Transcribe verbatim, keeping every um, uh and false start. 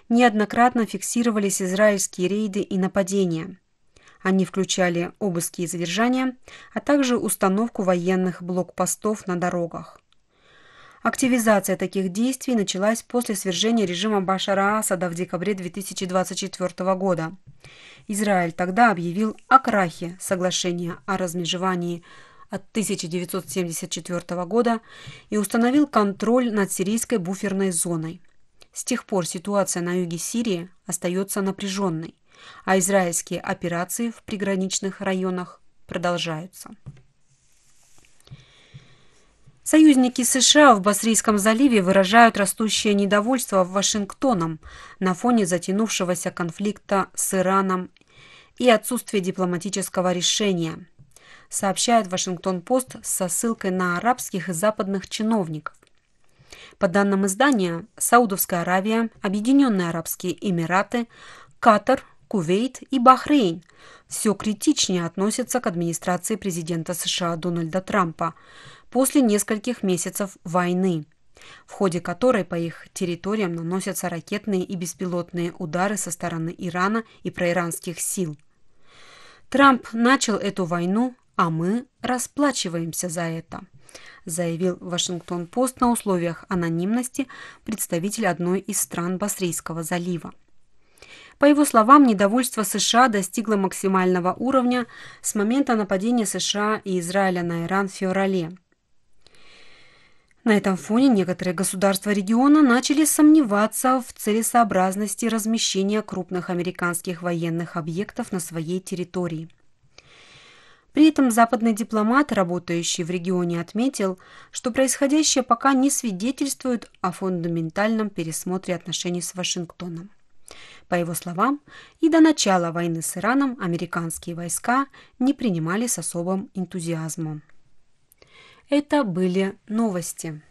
неоднократно фиксировались израильские рейды и нападения. Они включали обыски и задержания, а также установку военных блокпостов на дорогах. Активизация таких действий началась после свержения режима Башара Асада в декабре две тысячи двадцать четвёртого года. Израиль тогда объявил о крахе соглашения о размежевании от тысяча девятьсот семьдесят четвёртого года и установил контроль над сирийской буферной зоной. С тех пор ситуация на юге Сирии остается напряженной, а израильские операции в приграничных районах продолжаются. Союзники США в Басрийском заливе выражают растущее недовольство Вашингтоном на фоне затянувшегося конфликта с Ираном и отсутствия дипломатического решения, сообщает Вашингтон-Пост со ссылкой на арабских и западных чиновников. По данным издания, Саудовская Аравия, Объединенные Арабские Эмираты, Катар, Кувейт и Бахрейн все критичнее относятся к администрации президента США Дональда Трампа после нескольких месяцев войны, в ходе которой по их территориям наносятся ракетные и беспилотные удары со стороны Ирана и проиранских сил. Трамп начал эту войну, а мы расплачиваемся за это, заявил Вашингтон-Пост на условиях анонимности представитель одной из стран Басрийского залива. По его словам, недовольство США достигло максимального уровня с момента нападения США и Израиля на Иран в феврале. На этом фоне некоторые государства региона начали сомневаться в целесообразности размещения крупных американских военных объектов на своей территории. При этом западный дипломат, работающий в регионе, отметил, что происходящее пока не свидетельствует о фундаментальном пересмотре отношений с Вашингтоном. По его словам, и до начала войны с Ираном американские войска не принимали с особым энтузиазмом. Это были новости.